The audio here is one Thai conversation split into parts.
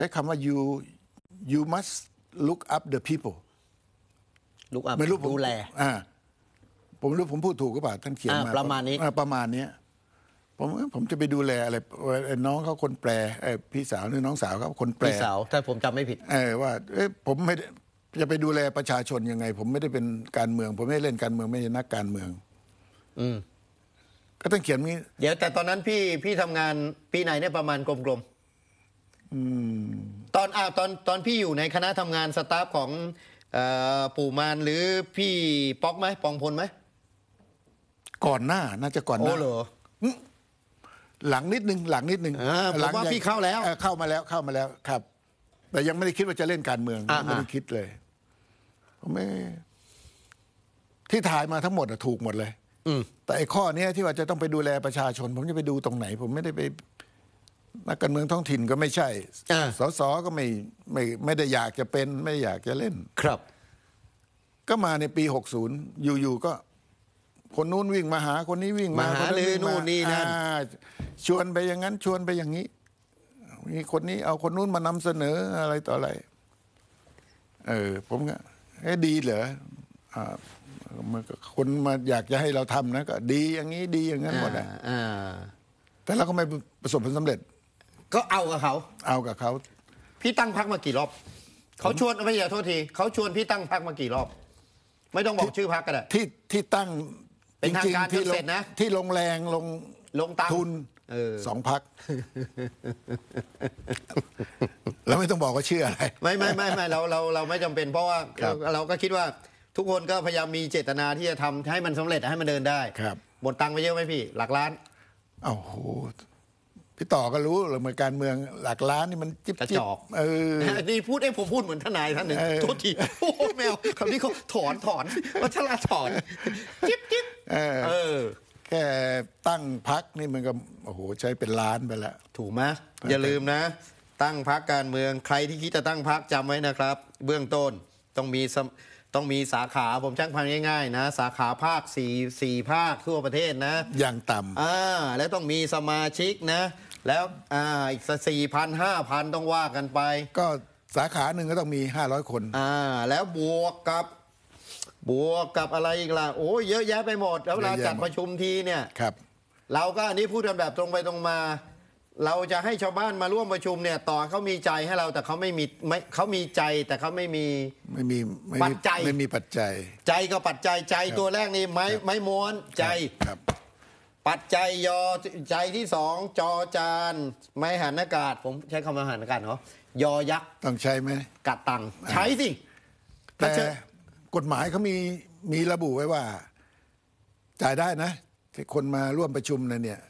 ช้คำว่า you must look up the people ลูกอัพไม่รู้ผมดูแลผมรู้ผมพูดถูกหรือเปล่าท่านเขียนมาประมาณนี้ประมาณนี้ผมจะไปดูแลอะไรน้องเขาคนแปลพี่สาวหรือน้องสาวเขาคนแปลพี่สาวถ้าผมจำไม่ผิดว่าผมไม่ได้จะไปดูแลประชาชนยังไง ผมไม่ได้เป็นการเมือง ผมไม่ได้เล่นการเมืองไม่ใช่นักการเมืองก็ต้องเขียนนี้เดี๋ยวแต่ตอนนั้นพี่ทำงานปีไหนเนี่ยประมาณกลมๆตอนพี่อยู่ในคณะทำงานสตาฟของปู่มานหรือพี่ป๊อกไหมปองพลไหมก่อนหน้าน่าจะก่อนหน้าโอ้เหรอหลังนิดนึงผมว่าพี่เข้าแล้วเข้ามาแล้วครับ แต่ยังไม่ได้คิดว่าจะเล่นการเมืองไม่ได้คิดเลยผมไม่ที่ถ่ายมาทั้งหมดถูกหมดเลยแต่ไอ้ข้อนี้ที่ว่าจะต้องไปดูแลประชาชนผมจะไปดูตรงไหนผมไม่ได้ไปนักการเมืองท้องถิ่นก็ไม่ใช่สสก็ไม่ได้อยากจะเป็นไม่อยากจะเล่นครับก็มาในปี60อยู่ๆก็คนนู้นวิ่งมาหาคนนี้วิ่งมาหาเลยนู่นนี่นั่นชวนไปอย่างนั้นชวนไปอย่างนี้มีคนนี้เอาคนนู้นมานำเสนออะไรต่ออะไรผมก็ดีเหรอคนมาอยากจะให้เราทำนะก็ดีอย่างนี้ดีอย่างนั้นหมดแต่เราก็ไม่ประสบผลสำเร็จก็เอากับเขาพี่ตั้งพรรคมากี่รอบเขาชวนไม่อย่าโทษทีเขาชวนพี่ตั้งพรรคมากี่รอบไม่ต้องบอกชื่อพรรคก็ได้ที่ตั้งเป็นทางการจนเสร็จนะที่ลงแรงลงทุน2 พรรคเราไม่ต้องบอกว่าชื่ออะไรไม่เราไม่จำเป็นเพราะว่าเราก็คิดว่าทุกคนก็พยายามมีเจตนาที่จะทำให้มันสำเร็จให้มันเดินได้หมดตังค์ไปเยอะไหมพี่หลักล้านโอ้โหพี่ต่อก็รู้เลยเหมือนการเมืองหลักล้านนี่มันจิ๊บกระจอกนี่พูดผมพูดเหมือนทนายท่านหนึ่งโทษทีโอ้แมวคำนี้เขาถอนวัชราถอนจิ๊บแค่ตั้งพรรคนี่มันก็โอ้โหใช้เป็นล้านไปแล้วถูกไหมอย่าลืมนะตั้งพรรคการเมืองใครที่คิดจะตั้งพรรคจำไว้นะครับเบื้องต้นต้องมีสาขาผมช่างพันง่ายๆนะสาขาภาค4ภาคทั่วประเทศนะอย่างต่ำแล้วต้องมีสมาชิกนะแล้วอีก4,000 5,000ต้องว่ากันไปก็สาขาหนึ่งก็ต้องมี500 คนแล้วบวกกับอะไรอีกล่ะโอ้เยอะแยะไปหมดแล้วเวลาจัดประชุมทีเนี่ยเราก็อันนี้พูดกันแบบตรงไปตรงมาเราจะให้ชาวบ้านมาร่วมประชุมเนี่ยต่อเขามีใจให้เราแต่เขามีใจแต่เขาไม่มีปัจจัยไม่มีปัจจัยใจกับปัจจัยใจตัวแรกนี่ไม้ม้วนใจปัจจัยยอใจที่2จอจานไม้หันอากาศผมใช้คำว่าหันอากาศเหรอยอยักษ์ต้องใช้ไหมกัดตังใช้สิแต่กฎหมายเขามีระบุไว้ว่าจ่ายได้นะคนมาร่วมประชุมเนี่ย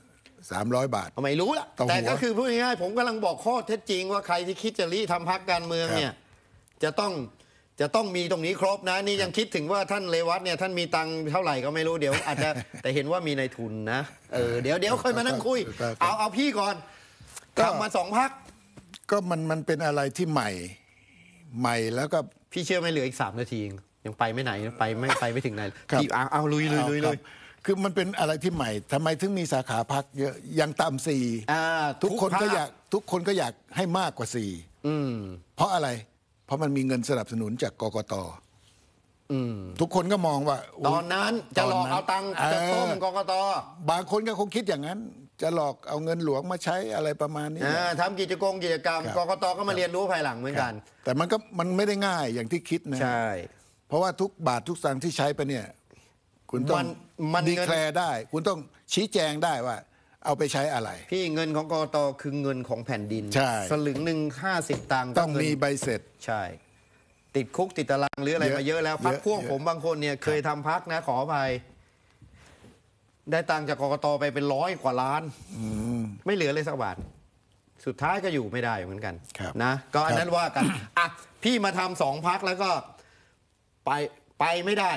300 บาทไม่รู้ละแต่ก็คือพูดง่ายๆผมกำลังบอกข้อเท็จจริงว่าใครที่คิดจะทำพรรคการเมืองเนี่ยจะต้องมีตรงนี้ครบนะนี่ยังคิดถึงว่าท่านเรวัตเนี่ยท่านมีตังค์เท่าไหร่ก็ไม่รู้เดี๋ยวอาจจะแต่เห็นว่ามีในทุนนะเดี๋ยวค่อยมานั่งคุยเอาพี่ก่อนทำมา2 พรรคก็มันเป็นอะไรที่ใหม่แล้วก็พี่เชื่อไหมเหลืออีก3 นาทียังไปไม่ไหนไปไม่ถึงไหนพี่เอาลุยเลยคือมันเป็นอะไรที่ใหม่ทำไมถึงมีสาขาพรรคเยอะยังต่ำ4ทุกคนก็อยากให้มากกว่า4เพราะอะไรเพราะมันมีเงินสนับสนุนจากกกต.ทุกคนก็มองว่าตอนนั้นจะหลอกเอาตังค์จะต้มกกต. บางคนก็คงคิดอย่างนั้นจะหลอกเอาเงินหลวงมาใช้อะไรประมาณนี้ทำกิจกรรมกกต.ก็มาเรียนรู้ภายหลังเหมือนกันแต่มันไม่ได้ง่ายอย่างที่คิดนะใช่เพราะว่าทุกบาททุกสตางค์ที่ใช้ไปเนี่ยคุณต้องดีแคลร์ได้คุณต้องชี้แจงได้ว่าเอาไปใช้อะไรพี่เงินของกกต.คือเงินของแผ่นดินสลึงหนึ่ง50 ตังค์ต้องมีใบเสร็จใช่ติดคุกติดตารางหรืออะไรมาเยอะแล้วพรรคพวกผมบางคนเนี่ยเคยทำพรรคนะขออภัยได้ตังค์จากกกต.ไปเป็น100 กว่าล้านไม่เหลือเลยสักบาทสุดท้ายก็อยู่ไม่ได้เหมือนกันนะก็อันนั้นว่ากันพี่มาทำ2 พรรคแล้วก็ไปไม่ได้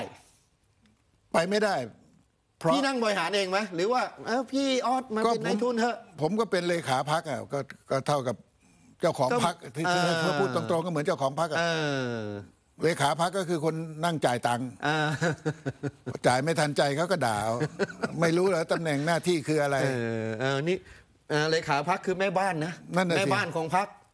พี่นั่งบริหารเองไหมหรือว่าพี่ออสมาเป็นนายทุนเถอะผมก็เป็นเลขาพรรคก็เท่ากับเจ้าของพรรคที่เขาพูดตรงๆก็เหมือนเจ้าของพรรคเลขาพรรคก็คือคนนั่งจ่ายตังค์จ่ายไม่ทันใจเขาก็ด่าไม่รู้เหรอตำแหน่งหน้าที่คืออะไรนี่เลขาพรรคคือแม่บ้านนะแม่บ้านของพรรค